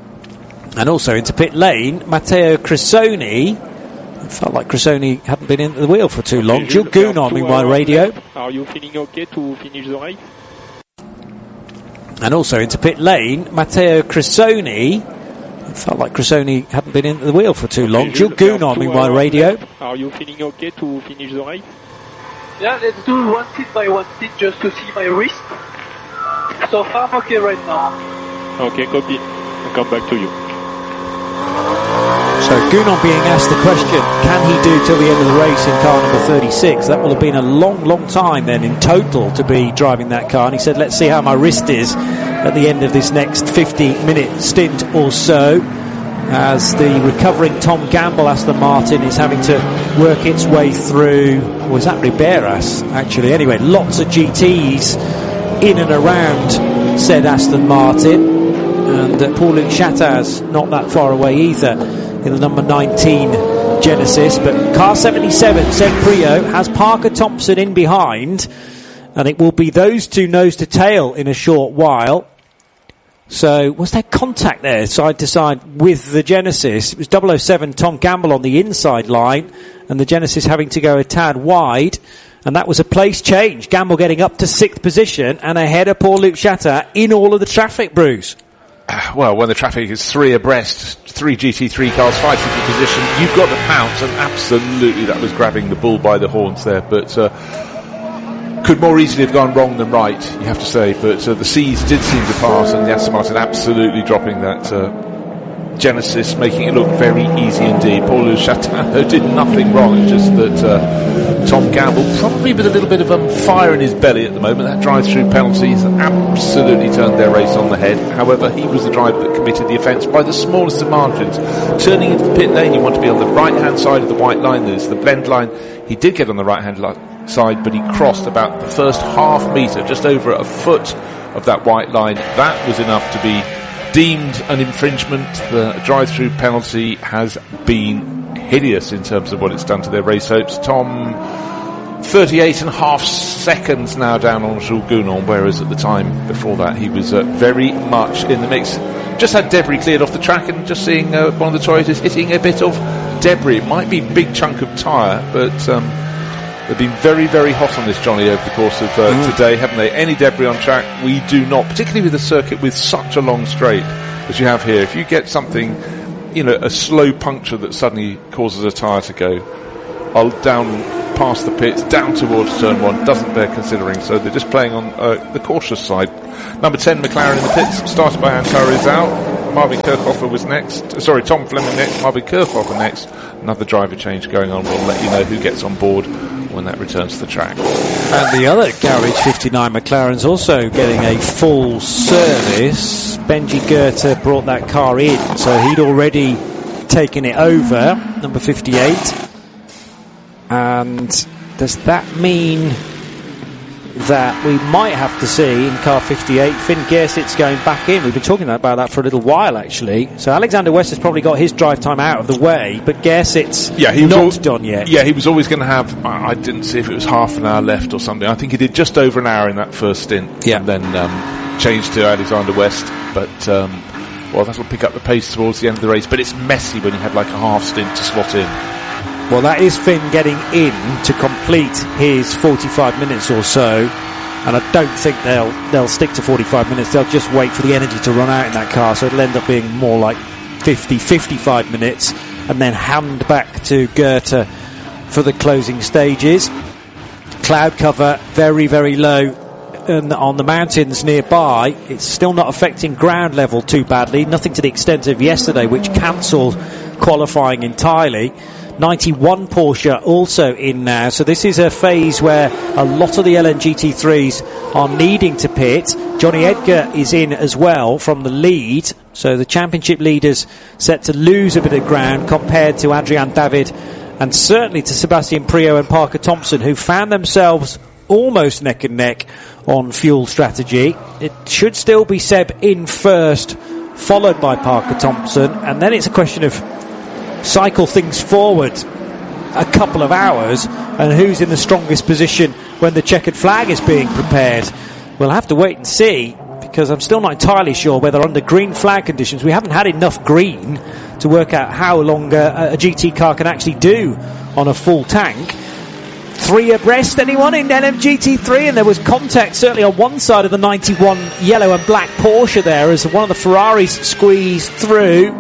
And also into pit lane, Matteo Cresoni. It felt like Cresoni hadn't been in the wheel for too long. Jules Gounon in my radio. Are you feeling okay to finish the race? And also into pit lane, Matteo Cresoni. It felt like Cresoni hadn't been in the wheel for too long. Jules Gounon in my radio. Are you feeling okay to finish the race? Yeah, let's do one seat by one seat just to see my wrist. So far, I'm okay right now. Okay, copy. I'll come back to you. So Gounon being asked the question, can he do till the end of the race in car number thirty-six? That will have been a long, long time then in total to be driving that car. And he said, let's see how my wrist is at the end of this next fifty minute stint or so. as the recovering Tom Gamble Aston Martin is having to work its way through. Was that Riberas, actually? Anyway, lots of G Ts in and around said Aston Martin. And uh, Paul-Luc Chattaz not that far away either in the number nineteen Genesis. But car seventy-seven, said Prio, has Parker Thompson in behind. And it will be those two nose to tail in a short while. So was there contact there side to side with the Genesis? It was double oh seven Tom Gamble on the inside line and the Genesis having to go a tad wide, and that was a place change. Gamble getting up to sixth position and ahead of Paul-Luc Chattaz in all of the traffic, Bruce. Well, when the traffic is three abreast, three G T three cars fighting for position, you've got to pounce, and absolutely that was grabbing the bull by the horns there, but uh, could more easily have gone wrong than right, you have to say, but uh, the C's did seem to pass, and the Aston Martin absolutely dropping that uh, Genesis, making it look very easy indeed. Paul-Luc Chattaz did nothing wrong, it's just that uh, Tom Gamble, probably with a little bit of um, fire in his belly at the moment, that drive-through penalty has absolutely turned their race on the head. However, he was the driver that committed the offence by the smallest of margins. Turning into the pit lane, you want to be on the right-hand side of the white line, there's the blend line. He did get on the right-hand line side, but he crossed about the first half metre, just over a foot of that white line. That was enough to be deemed an infringement. The drive-through penalty has been hideous in terms of what it's done to their race hopes. Tom, thirty-eight and a half seconds now down on Jules Gounon, whereas at the time before that he was uh, very much in the mix. Just had debris cleared off the track, and just seeing uh, one of the Toyotas hitting a bit of debris. It might be a big chunk of tyre, but um, they've been very, very hot on this, Johnny, over the course of uh, mm. today, haven't they? Any debris on track, we do not, particularly with a circuit with such a long straight as you have here. If you get something, you know, a slow puncture that suddenly causes a tyre to go, I'll down past the pits, down towards turn one, doesn't bear considering, so they're just playing on uh, the cautious side. Number ten, McLaren in the pits, started by Antara is out. Marvin Kirchhofer was next. Sorry, Tom Fleming next, Marvin Kirchhofer next. Another driver change going on. We'll let you know who gets on board when that returns to the track. And the other Garage fifty-nine McLaren's also getting a full service. Benji Goethe brought that car in, so he'd already taken it over, number fifty-eight. And does that mean that we might have to see in car fifty-eight Finn Gersitz going back in? We've been talking about that for a little while, actually. So Alexander West has probably got his drive time out of the way, but Gersitz yeah, he was not al- done yet. Yeah, he was always going to have, I didn't see if it was half an hour left or something. I think he did just over an hour in that first stint, yeah. and then um, changed to Alexander West. But, um, well, that'll pick up the pace towards the end of the race, but it's messy when you have like a half stint to slot in. Well, that is Finn getting in to complete his forty-five minutes or so, and I don't think they'll they'll stick to forty-five minutes. They'll just wait for the energy to run out in that car, so it'll end up being more like fifty, fifty-five minutes, and then hand back to Goethe for the closing stages. Cloud cover very, very low and on the mountains nearby. It's still not affecting ground level too badly, nothing to the extent of yesterday, which cancelled qualifying entirely. ninety-one Porsche also in now, so this is a phase where a lot of the L N G T threes are needing to pit. Johnny Edgar is in as well from the lead, so the championship leaders set to lose a bit of ground compared to Adrian David and certainly to Sebastian Prio and Parker Thompson, who found themselves almost neck and neck on fuel strategy. It should still be Seb in first, followed by Parker Thompson, and then it's a question of cycle things forward a couple of hours and who's in the strongest position when the checkered flag is being prepared. We'll have to wait and see, because I'm still not entirely sure whether under green flag conditions, we haven't had enough green to work out how long a, a G T car can actually do on a full tank. Three abreast, anyone in L M G T three? And there was contact certainly on one side of the ninety-one yellow and black Porsche there as one of the Ferraris squeezed through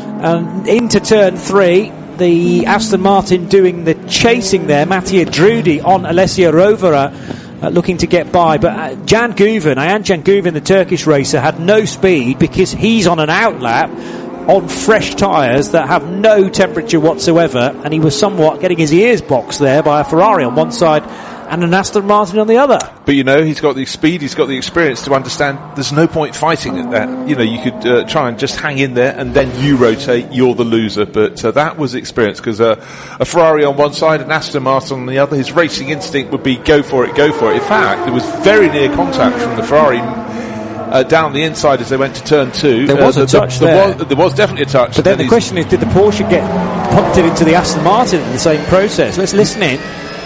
and into turn three. The Aston Martin doing the chasing there. Mattia Drudi on Alessio Rovera, uh, looking to get by. But uh, Jan Guven, Ayhan Jan Guven, the Turkish racer, had no speed because he's on an outlap on fresh tyres that have no temperature whatsoever, and he was somewhat getting his ears boxed there by a Ferrari on one side and an Aston Martin on the other. But, you know, he's got the speed, he's got the experience to understand there's no point fighting at that. You know, you could uh, try and just hang in there and then you rotate, you're the loser. But uh, that was experience, because uh, a Ferrari on one side, an Aston Martin on the other, his racing instinct would be go for it, go for it. In fact, there was very near contact from the Ferrari Uh, down the inside as they went to turn two. There was uh, a the, touch the, there. There was, there was definitely a touch. But then the question is, did the Porsche get punted into the Aston Martin in the same process? Let's listen in.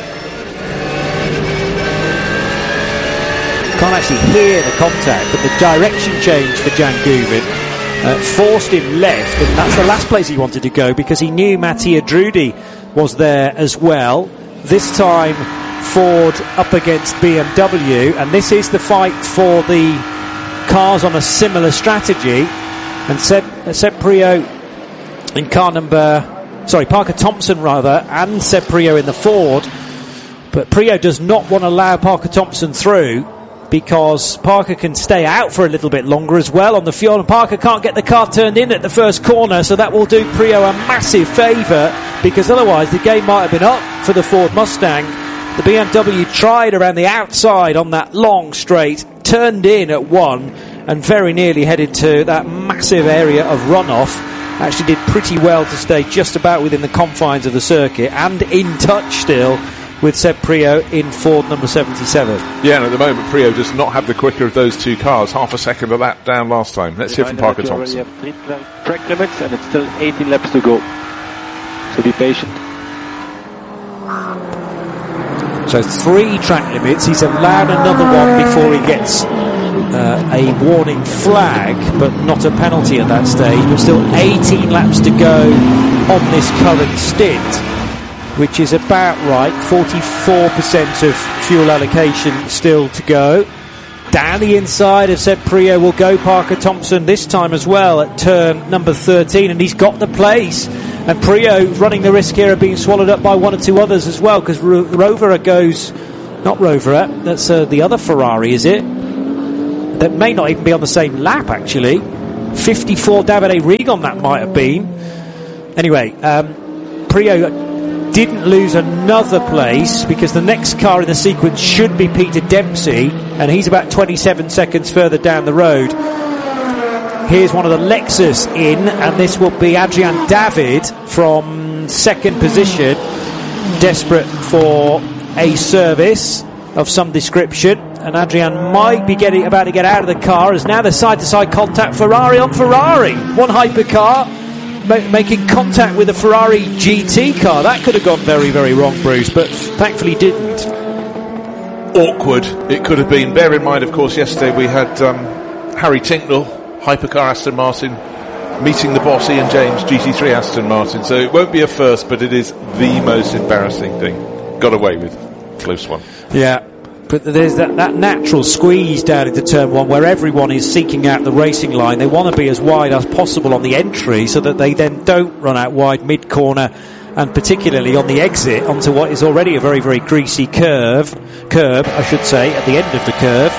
Can't actually hear the contact, but the direction change for Jan Guven uh, forced him left, and that's the last place he wanted to go, because he knew Mattia Drudi was there as well. This time Ford up against B M W, and this is the fight for the cars on a similar strategy. And Seb, uh, Seb Priaulx in car number, sorry, Parker Thompson rather, and Seb Priaulx in the Ford. But Priaulx does not want to allow Parker Thompson through, because Parker can stay out for a little bit longer as well on the fuel, and Parker can't get the car turned in at the first corner, so that will do Priaulx a massive favour, because otherwise the game might have been up for the Ford Mustang. The B M W tried around the outside on that long straight, turned in at one, and very nearly headed to that massive area of runoff. Actually did pretty well to stay just about within the confines of the circuit, and in touch still with Seb Priaulx in Ford number seventy-seven. Yeah, and at the moment Priaulx does not have the quicker of those two cars. Half a second of that down last time. Let's hear from Parker Thompson. Have three track limits and it's still eighteen laps to go. So be patient. So three track limits. He's allowed another one before he gets uh, a warning flag, but not a penalty at that stage. But still eighteen laps to go on this current stint, which is about right. forty-four percent of fuel allocation still to go. Down the inside of Seb Priaulx will go Parker Thompson this time as well at turn number thirteen, and he's got the place. And Priaulx running the risk here of being swallowed up by one or two others as well, because Ro- Rovera goes, not Rovera, that's uh, the other Ferrari, is it? That may not even be on the same lap, actually. fifty-four Davide Rigon, that might have been. Anyway, um, Priaulx didn't lose another place, because the next car in the sequence should be Peter Dempsey, and he's about twenty-seven seconds further down the road. Here's one of the Lexus in, and this will be Adrian David from second position, desperate for a service of some description. And Adrian might be getting about to get out of the car, as now the side-to-side contact, Ferrari on Ferrari. One hypercar ma- making contact with a Ferrari G T car. That could have gone very, very wrong, Bruce, but thankfully didn't. Awkward it could have been. Bear in mind, of course, yesterday we had um, Harry Tinknell, hypercar Aston Martin, meeting the boss Ian James, G T three Aston Martin. So it won't be a first, but it is the most embarrassing thing. Got away with. Close one. Yeah, but there's that, that natural squeeze down into turn one where everyone is seeking out the racing line. They want to be as wide as possible on the entry so that they then don't run out wide mid-corner, and particularly on the exit onto what is already a very, very greasy curve, curb, I should say, at the end of the curve.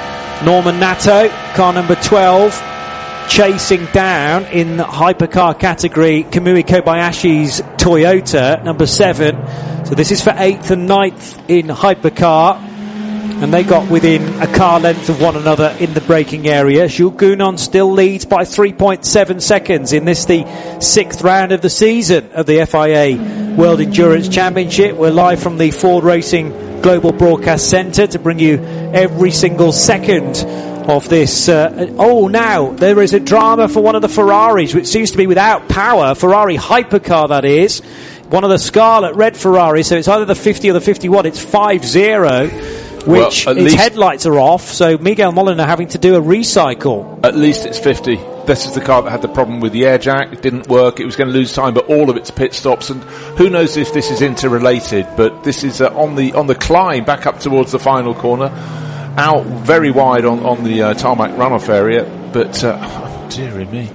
Norman Nato, car number twelve, chasing down in the hypercar category Kamui Kobayashi's Toyota, number seven. So this is for eighth and ninth in hypercar, and they got within a car length of one another in the braking area. Jules Gounon still leads by three point seven seconds in this, the sixth round of the season of the F I A World Endurance Championship. We're live from the Ford Racing Global Broadcast Centre to bring you every single second of this. Uh, oh, now there is a drama for one of the Ferraris, which seems to be without power. Ferrari hypercar, that is. One of the Scarlet Red Ferraris, so it's either the fifty or the fifty-one. It's five zero, which well, its headlights are off, so Miguel Molina having to do a recycle. At least it's fifty. This is the car that had the problem with the air jack. It didn't work. It was going to lose time, but all of its pit stops, and who knows if this is interrelated, but this is uh, on the on the climb back up towards the final corner, out very wide on, on the uh, tarmac runoff area, but uh, oh, dearie me.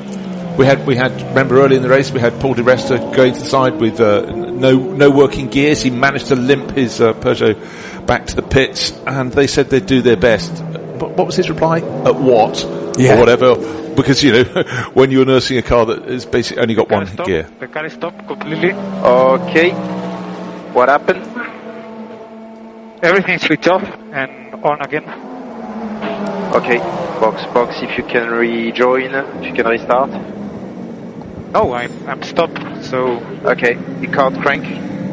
We had, we had, remember early in the race, we had Paul Di Resta going to the side with uh, no no working gears. He managed to limp his uh, Peugeot back to the pits, and they said they'd do their best. But what was his reply? At what? Yeah. Or whatever. Because, you know, when you're nursing a car that has basically only got one stop. gear. The car is stopped completely. Okay. What happened? everything switch off and on again. Okay, box, box, if you can rejoin, if you can restart. No, I'm, I'm stopped, so... Okay, you can't crank.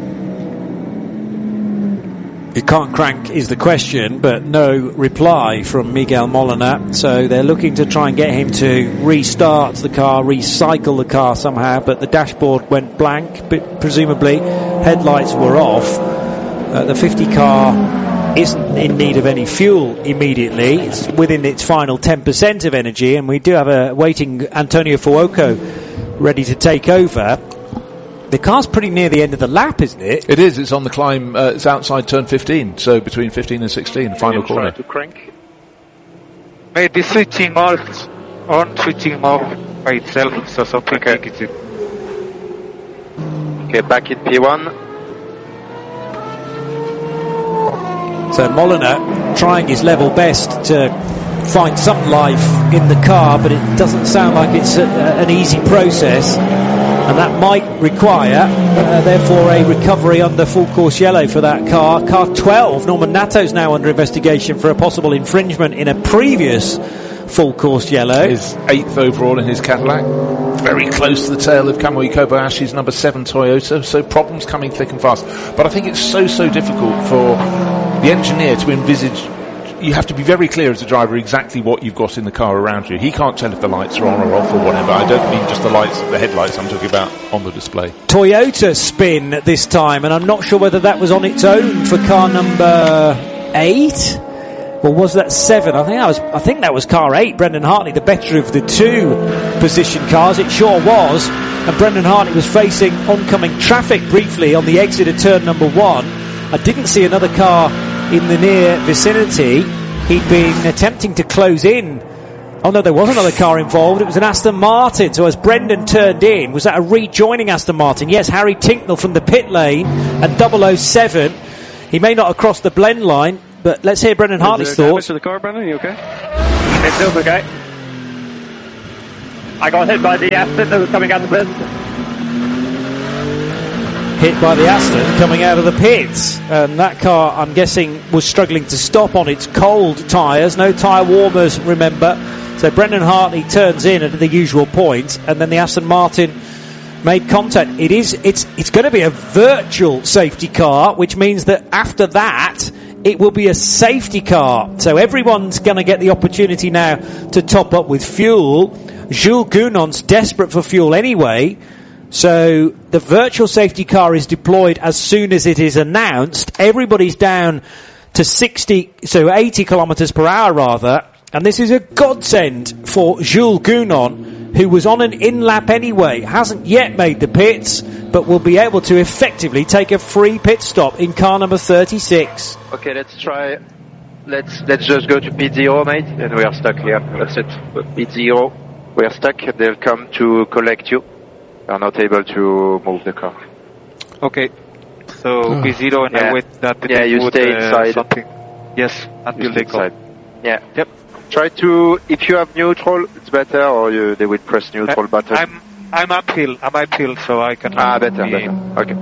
You can't crank is the question, but no reply from Miguel Molina. So they're looking to try and get him to restart the car, recycle the car somehow, but the dashboard went blank, but presumably headlights were off. Uh, the fifty car isn't in need of any fuel immediately. It's within its final ten percent of energy, and we do have a waiting Antonio Fuoco ready to take over. The car's pretty near the end of the lap, isn't it? It is. It's on the climb. Uh, it's outside turn fifteen, so between fifteen and sixteen, final corner. To crank. Maybe switching off, on switching off by itself, so something okay. like it. Okay, back in P one. So Molina trying his level best to find some life in the car, but it doesn't sound like it's a, an easy process. And that might require, uh, therefore, a recovery under full course yellow for that car. Car twelve, Norman Natto's now under investigation for a possible infringement in a previous full course yellow. His eighth overall in his Cadillac. Very close to the tail of Kamui Kobayashi's number seven Toyota. So problems coming thick and fast. But I think it's so, so difficult for the engineer to envisage. You have to be very clear as a driver exactly what you've got in the car around you. He can't tell if the lights are on or off or whatever. I don't mean just the lights, the headlights I'm talking about on the display. Toyota spin this time, and I'm not sure whether that was on its own for car number eight, or was that seven? I think that was. I think that was car eight. Brendan Hartley, the better of the two position cars. It sure was. And Brendan Hartley was facing oncoming traffic briefly on the exit of turn number one. I didn't see another car in the near vicinity. He'd been attempting to close in. Oh no, there was another car involved. It was an Aston Martin. So as Brendan turned in, was that a rejoining Aston Martin? Yes, Harry Tinknell from the pit lane and double oh seven. He may not have crossed the blend line, but let's hear Brendan Hartley's thoughts. To the car, Brendan, you okay? It's okay. I got hit by the Aston that was coming out of the blend. Hit by the Aston coming out of the pits, and that car, I'm guessing, was struggling to stop on its cold tyres. No tyre warmers, remember. So Brendan Hartley turns in at the usual point, and then the Aston Martin made contact. It is, it's, it's going to be a virtual safety car, which means that after that, it will be a safety car. So everyone's going to get the opportunity now to top up with fuel. Jules Gounon's desperate for fuel anyway. So the virtual safety car is deployed as soon as it is announced. Everybody's down to sixty, so eighty kilometres per hour rather. And this is a godsend for Jules Gounon, who was on an in-lap anyway, hasn't yet made the pits, but will be able to effectively take a free pit stop in car number thirty-six. Okay, let's try. Let's let's just go to pit zero, mate, and we are stuck here. That's it. Pit zero, we are stuck. They'll come to collect you. Are not able to move the car. Okay. So P zero and yeah. I wait that yeah, you would, stay uh, inside. Something. Yes, until they come. Yeah. Yep. Try to, if you have neutral, it's better, or you, they will press neutral uh, button. I'm I'm uphill. I'm uphill, so I can. Ah, better, better. Okay.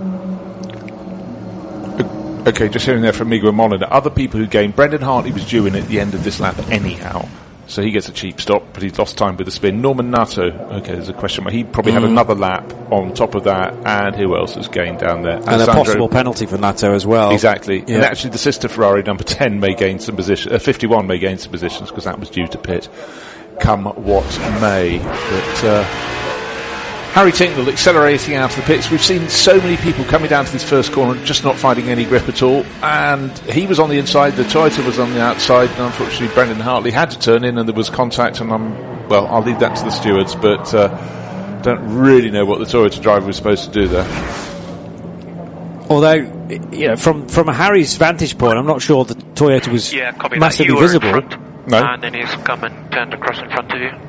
Okay, just hearing there from Miguel Molina. Other people who gained. Brendan Hartley was due in at the end of this lap anyhow. So he gets a cheap stop, but he's lost time with the spin. Norman Nato, okay, there's a question mark. He probably mm. had another lap on top of that, and who else has gained down there? And Alessandro. A possible penalty for Nato as well. Exactly. Yeah. And actually the sister Ferrari, number ten, may gain some position, uh, fifty-one may gain some positions, because that was due to pit, come what may. But, uh, Harry Tinknell accelerating out of the pits. We've seen so many people coming down to this first corner just not finding any grip at all, and he was on the inside, the Toyota was on the outside, and unfortunately Brendan Hartley had to turn in and there was contact, and I'm, well, I'll leave that to the stewards, but uh, don't really know what the Toyota driver was supposed to do there. Although, you know, from, from Harry's vantage point, I'm not sure the Toyota was yeah, massively that. visible. Front, no. And then he's come and turned across in front of you.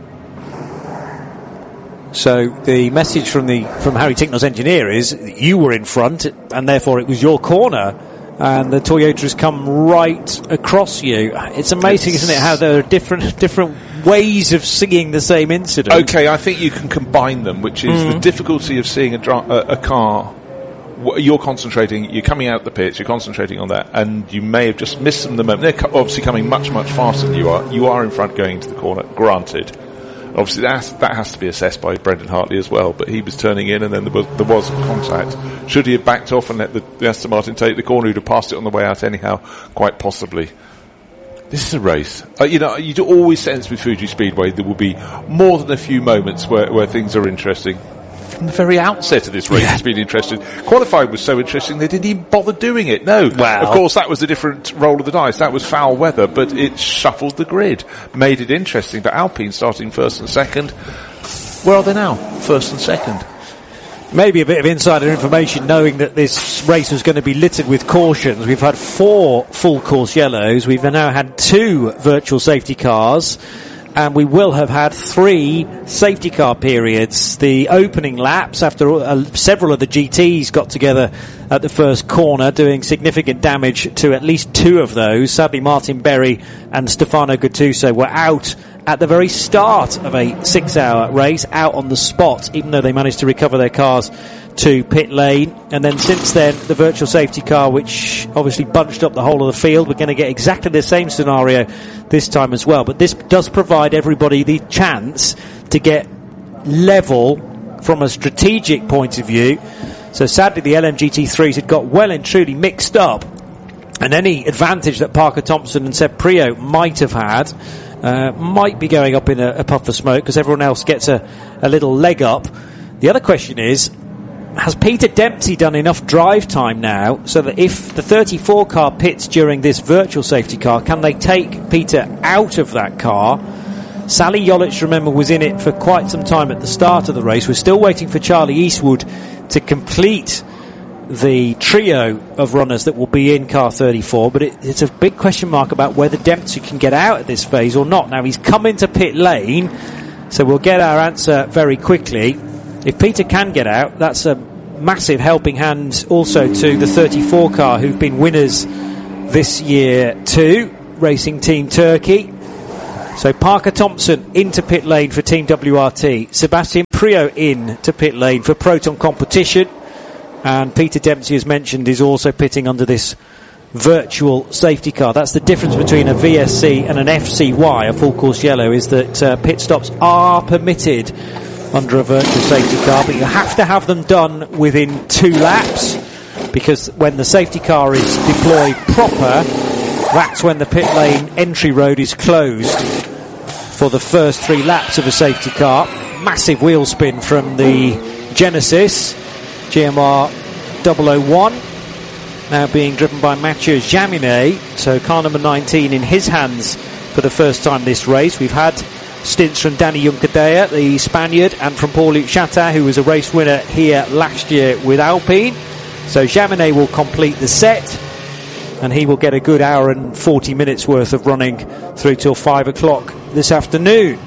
So the message from the from Harry Tinknell's engineer is you were in front, and therefore it was your corner, and the Toyota has come right across you. It's amazing, it's, isn't it, how there are different different ways of seeing the same incident. Okay, I think you can combine them, which is mm. the difficulty of seeing a, dri- a, a car you're concentrating, you're coming out the pits, you're concentrating on that, and you may have just missed them the moment. They're obviously coming much, much faster than you are. You are in front going into the corner, granted. Obviously, that has, that has to be assessed by Brendan Hartley as well, but he was turning in and then there was, there was contact. Should he have backed off and let the, the Aston Martin take the corner, he'd have passed it on the way out anyhow, quite possibly. This is a race. Uh, you know, you do always sense with Fuji Speedway there will be more than a few moments where, where things are interesting. From the very outset of this race, yeah. It's been interesting. Qualifying was so interesting they didn't even bother doing it. No, wow. Of course that was a different roll of the dice. That was foul weather, but it shuffled the grid, made it interesting. But Alpine starting first and second. Where are they now? First and second. Maybe a bit of insider information, knowing that this race was going to be littered with cautions. We've had four full course yellows. We've now had two virtual safety cars. And we will have had three safety car periods. The opening laps, after uh, several of the G Ts got together at the first corner, doing significant damage to at least two of those. Sadly, Martin Berry and Stefano Gattuso were out at the very start of a six-hour race, out on the spot, even though they managed to recover their cars to pit lane. And then since then, the virtual safety car, which obviously bunched up the whole of the field, we're going to get exactly the same scenario this time as well. But this does provide everybody the chance to get level from a strategic point of view. So sadly, the L M G T threes had got well and truly mixed up, and any advantage that Parker Thompson and Seb Priaulx might have had uh, might be going up in a, a puff of smoke, because everyone else gets a, a little leg up. The other question is, has Peter Dempsey done enough drive time now so that if the thirty-four car pits during this virtual safety car, can they take Peter out of that car? Sally Yollich, remember, was in it for quite some time at the start of the race. We're still waiting for Charlie Eastwood to complete the trio of runners that will be in car thirty-four, but it, it's a big question mark about whether Dempsey can get out at this phase or not. Now, he's come into pit lane, so we'll get our answer very quickly. If Peter can get out, that's a massive helping hand also to the thirty-four car, who've been winners this year too, Racing Team Turkey. So Parker Thompson into pit lane for Team W R T, Sebastian Priaulx in to pit lane for Proton Competition, and Peter Dempsey, as mentioned, is also pitting under this virtual safety car. That's the difference between a V S C and an F C Y, a full course yellow, is that uh, pit stops are permitted under a virtual safety car, but you have to have them done within two laps, because when the safety car is deployed proper, that's when the pit lane entry road is closed for the first three laps of a safety car. Massive wheel spin from the Genesis G M R double oh one, now being driven by Mathieu Jaminet, so car number nineteen in his hands for the first time this race. We've had stints from Danny Juncadella, the Spaniard, and from Paul-Luc Chatin, who was a race winner here last year with Alpine. So Jaminet will complete the set, and he will get a good hour and forty minutes worth of running through till five o'clock this afternoon.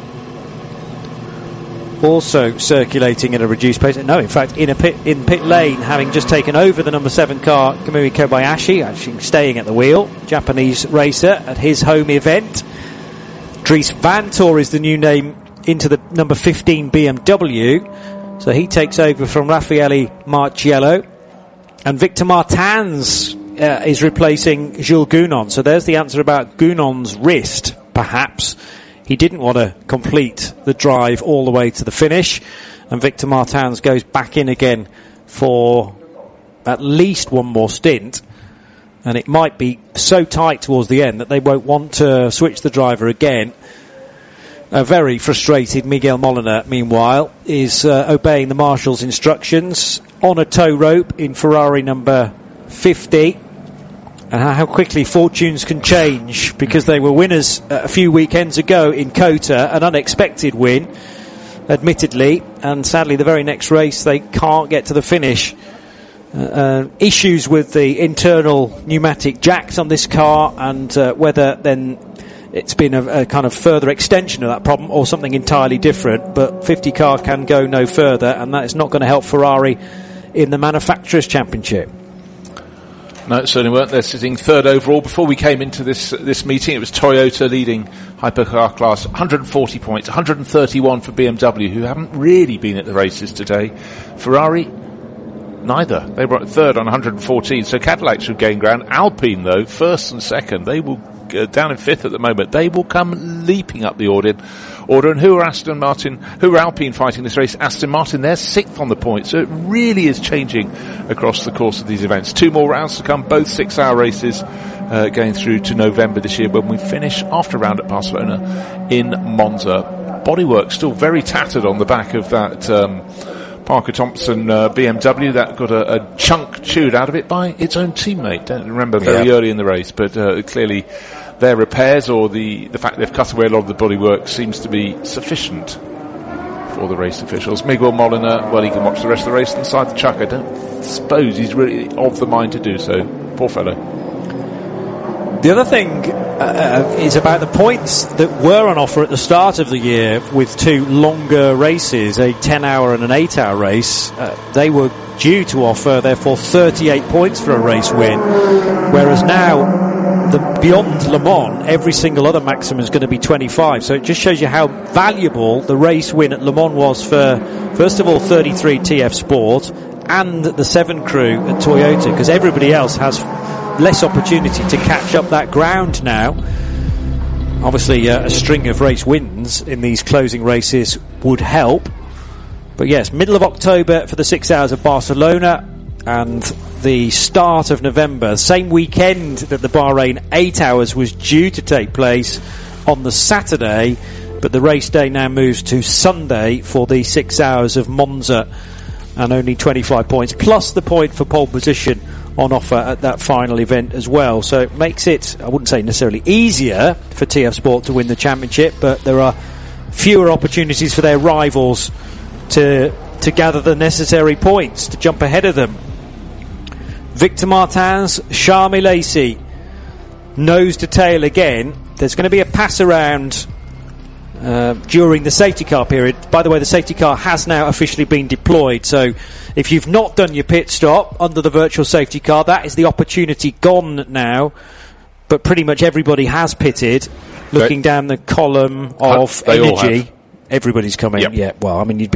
Also circulating at a reduced pace, no, in fact, in a pit in pit lane, having just taken over the number seven car, Kamui Kobayashi, actually staying at the wheel, Japanese racer at his home event. Dries Vanthoor is the new name into the number fifteen B M W, so he takes over from Raffaele Marciello, and Victor Martins uh, is replacing Jules Gounon. So there's the answer about Gounon's wrist. Perhaps he didn't want to complete the drive all the way to the finish, and Victor Martins goes back in again for at least one more stint. And it might be so tight towards the end that they won't want to switch the driver again. A very frustrated Miguel Molina, meanwhile, is uh, obeying the marshal's instructions on a tow rope in Ferrari number fifty. And how quickly fortunes can change, because they were winners a few weekends ago in COTA, an unexpected win, admittedly, and sadly the very next race they can't get to the finish. Uh, uh, issues with the internal pneumatic jacks on this car, and uh, whether then it's been a, a kind of further extension of that problem or something entirely different. But fifty car can go no further, and that is not going to help Ferrari in the Manufacturers' Championship. No, it certainly weren't. They're sitting third overall. Before we came into this this meeting, it was Toyota leading hypercar class, one hundred forty points, one hundred thirty-one for B M W, who haven't really been at the races today. Ferrari, neither. They were at third on one hundred fourteen, so Cadillac should gain ground. Alpine, though, first and second, they will uh, down in fifth at the moment. They will come leaping up the order. Order, and who are Aston Martin, who are Alpine fighting this race? Aston Martin, they're sixth on the point, so it really is changing across the course of these events. Two more rounds to come, both six-hour races, uh, going through to November this year when we finish after a round at Barcelona in Monza. Bodywork still very tattered on the back of that um, Parker Thompson uh, B M W that got a, a chunk chewed out of it by its own teammate. Don't remember very yeah. early in the race, but uh, clearly their repairs or the, the fact they've cut away a lot of the bodywork seems to be sufficient for the race officials. Miguel Molina, well, he can watch the rest of the race inside the chuck. I don't suppose he's really of the mind to do so. Poor fellow. The other thing uh, is about the points that were on offer at the start of the year with two longer races, a ten-hour and an eight-hour race. Uh, they were due to offer, therefore, thirty-eight points for a race win, whereas now, the, beyond Le Mans, every single other maximum is going to be twenty-five. So it just shows you how valuable the race win at Le Mans was for, first of all, thirty-three T F Sport and the seven crew at Toyota, because everybody else has less opportunity to catch up that ground now. Obviously, uh, a string of race wins in these closing races would help. But yes, middle of October for the six hours of Barcelona, and the start of November, same weekend that the Bahrain eight hours was due to take place on the Saturday, but the race day now moves to Sunday for the six hours of Monza, and only twenty-five points, plus the point for pole position on offer at that final event as well. So it makes it, I wouldn't say necessarily easier for T F Sport to win the championship, but there are fewer opportunities for their rivals to to gather the necessary points to jump ahead of them. Victor Martins, Charles Lacey, nose to tail again. There's going to be a pass around uh, during the safety car period. By the way, the safety car has now officially been deployed, so if you've not done your pit stop under the virtual safety car, that is the opportunity gone now. But pretty much everybody has pitted. Looking down the column of they energy, everybody's coming. Yep. Yeah, well, I mean, you'd be